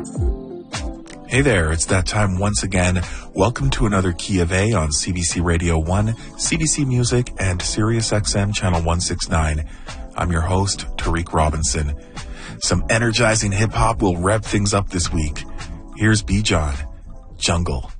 Hey there, it's that time once again. Welcome to another Key of A on CBC Radio 1, CBC Music, and Sirius XM Channel 169. I'm your host, Tariq Robinson. Some energizing hip-hop will rev things up this week. Here's Bijan, Jungle.